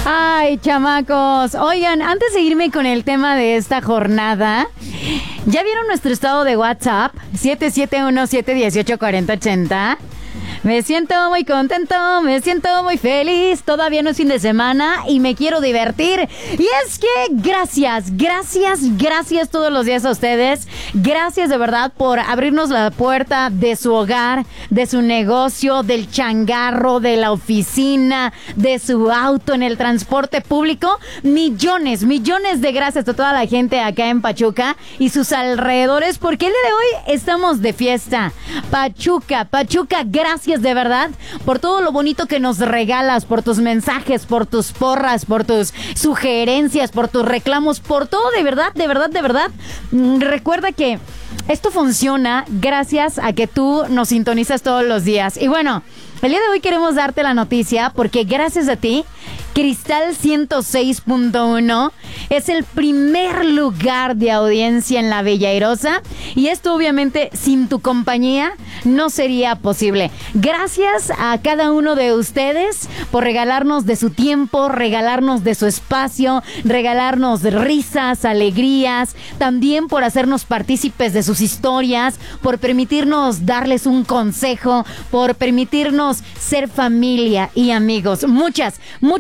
Ay, chamacos. Oigan, antes de irme con el tema de esta jornada, ¿ya vieron nuestro estado de WhatsApp? 771-718-4080. Me siento muy contento, me siento muy feliz. Todavía no es fin de semana y me quiero divertir. Y es que gracias todos los días a ustedes. Gracias de verdad por abrirnos la puerta de su hogar, de su negocio, del changarro, de la oficina, de su auto, en el transporte público. Millones de gracias a toda la gente acá en Pachuca y sus alrededores, porque el día de hoy estamos de fiesta. Pachuca, gracias de verdad por todo lo bonito que nos regalas, por tus mensajes, por tus porras, por tus sugerencias, por tus reclamos, por todo, de verdad. Recuerda que esto funciona gracias a que tú nos sintonizas todos los días. Y bueno, el día de hoy queremos darte la noticia porque gracias a ti, Cristal 106.1 es el primer lugar de audiencia en la Bella Airosa, y esto obviamente sin tu compañía no sería posible. Gracias a cada uno de ustedes por regalarnos de su tiempo, regalarnos de su espacio, regalarnos risas, alegrías, también por hacernos partícipes de sus historias, por permitirnos darles un consejo, por permitirnos ser familia y amigos. Muchas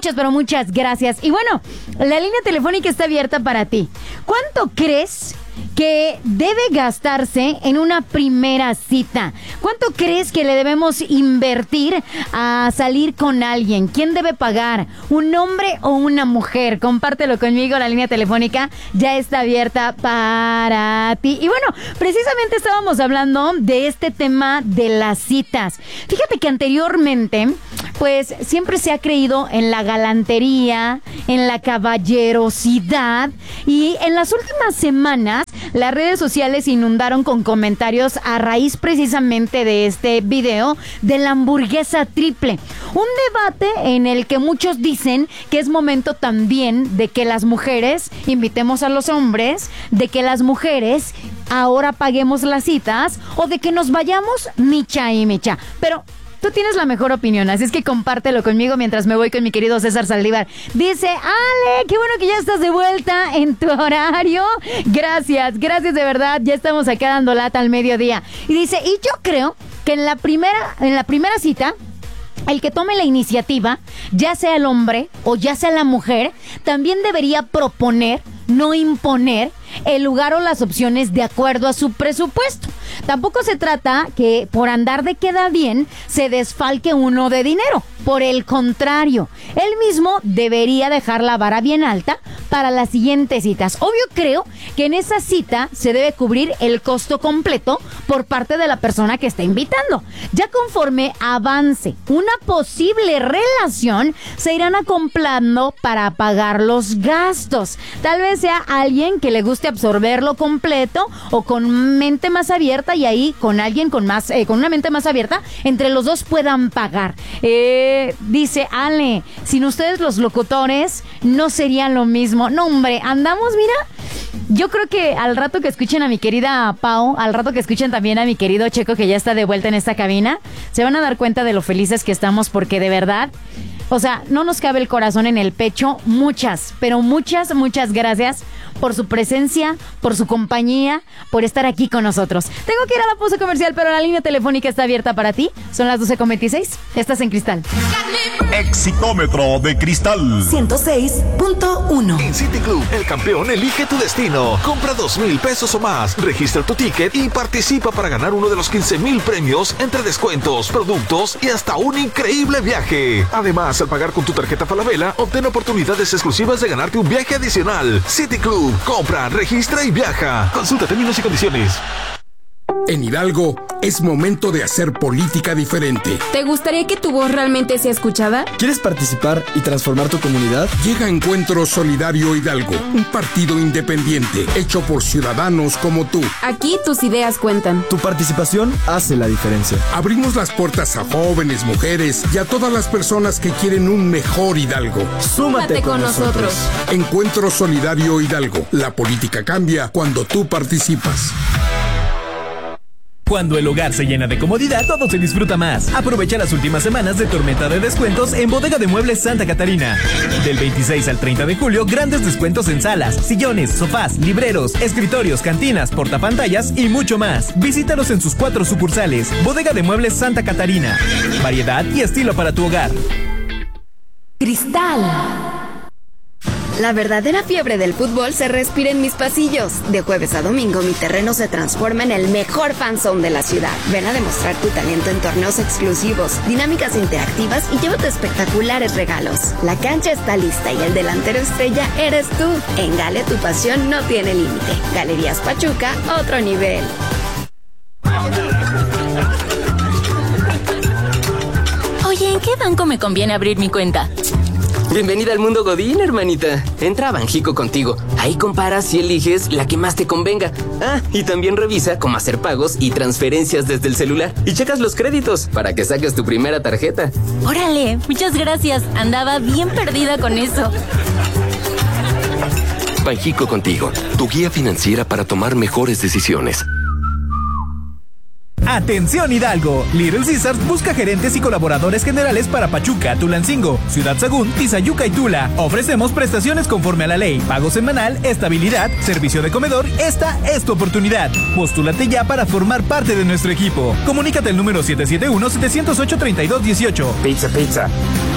gracias. Y bueno, la línea telefónica está abierta para ti. ¿Cuánto crees que debe gastarse en una primera cita? ¿Cuánto crees que le debemos invertir a salir con alguien? ¿Quién debe pagar? ¿Un hombre o una mujer? Compártelo conmigo, la línea telefónica ya está abierta para ti. Y bueno, precisamente estábamos hablando de este tema de las citas. Fíjate que anteriormente, pues siempre se ha creído en la galantería, en la caballerosidad, y en las últimas semanas las redes sociales se inundaron con comentarios a raíz precisamente de este video de la hamburguesa triple. Un debate en el que muchos dicen que es momento también de que las mujeres invitemos a los hombres, de que las mujeres ahora paguemos las citas, o de que nos vayamos micha y micha. Pero tú tienes la mejor opinión, así es que compártelo conmigo mientras me voy con mi querido César Saldívar. Dice, Ale, qué bueno que ya estás de vuelta en tu horario. Gracias de verdad, ya estamos acá dando lata al mediodía. Y dice, y yo creo que en la primera cita, el que tome la iniciativa, ya sea el hombre o ya sea la mujer, también debería proponer, no imponer, el lugar o las opciones de acuerdo a su presupuesto. Tampoco se trata que por andar de queda bien se desfalque uno de dinero. Por el contrario, él mismo debería dejar la vara bien alta para las siguientes citas. Obvio, creo que en esa cita se debe cubrir el costo completo por parte de la persona que está invitando. Ya conforme avance una posible relación, se irán acoplando para pagar los gastos. Tal vez sea alguien que le guste absorberlo completo, o con mente más abierta, y ahí con alguien con una mente más abierta, entre los dos puedan pagar. Dice Ale, sin ustedes los locutores no sería lo mismo. No, hombre, andamos, mira. Yo creo que al rato que escuchen a mi querida Pau, al rato que escuchen también a mi querido Checo, que ya está de vuelta en esta cabina, se van a dar cuenta de lo felices que estamos, porque de verdad, o sea, no nos cabe el corazón en el pecho. Muchas gracias por su presencia, por su compañía, por estar aquí con nosotros. Tengo que ir a la pausa comercial, pero la línea telefónica está abierta para ti. Son las 12:26. Estás en Cristal. Exitómetro de Cristal 106.1. En City Club, el campeón elige tu destino. Compra 2,000 pesos o más, registra tu ticket y participa para ganar uno de los 15,000 premios entre descuentos, productos y hasta un increíble viaje. Además, al pagar con tu tarjeta Falabella, obtén oportunidades exclusivas de ganarte un viaje adicional. City Club, compra, registra y viaja. Consulta términos y condiciones. En Hidalgo es momento de hacer política diferente. ¿Te gustaría que tu voz realmente sea escuchada? ¿Quieres participar y transformar tu comunidad? Llega Encuentro Solidario Hidalgo, un partido independiente hecho por ciudadanos como tú. Aquí tus ideas cuentan. Tu participación hace la diferencia. Abrimos las puertas a jóvenes, mujeres y a todas las personas que quieren un mejor Hidalgo. Súmate con nosotros. Encuentro Solidario Hidalgo. La política cambia cuando tú participas. Cuando el hogar se llena de comodidad, todo se disfruta más. Aprovecha las últimas semanas de tormenta de descuentos en Bodega de Muebles Santa Catarina. Del 26 al 30 de julio, grandes descuentos en salas, sillones, sofás, libreros, escritorios, cantinas, portapantallas y mucho más. Visítalos en sus 4 sucursales. Bodega de Muebles Santa Catarina. Variedad y estilo para tu hogar. Cristal. La verdadera fiebre del fútbol se respira en mis pasillos. De jueves a domingo, mi terreno se transforma en el mejor fanzone de la ciudad. Ven a demostrar tu talento en torneos exclusivos, dinámicas interactivas y llévate espectaculares regalos. La cancha está lista y el delantero estrella eres tú. En Gale, tu pasión no tiene límite. Galerías Pachuca, otro nivel. Oye, ¿en qué banco me conviene abrir mi cuenta? Bienvenida al mundo Godín, hermanita. Entra a Banjico contigo. Ahí comparas y eliges la que más te convenga. Ah, y también revisa cómo hacer pagos y transferencias desde el celular. Y checas los créditos para que saques tu primera tarjeta. Órale, muchas gracias. Andaba bien perdida con eso. Banjico contigo, tu guía financiera para tomar mejores decisiones. ¡Atención Hidalgo! Little Caesars busca gerentes y colaboradores generales para Pachuca, Tulancingo, Ciudad Sagún, Tizayuca y Tula. Ofrecemos prestaciones conforme a la ley, pago semanal, estabilidad, servicio de comedor. Esta es tu oportunidad. Postúlate ya para formar parte de nuestro equipo. Comunícate al número 771-708-3218. Pizza.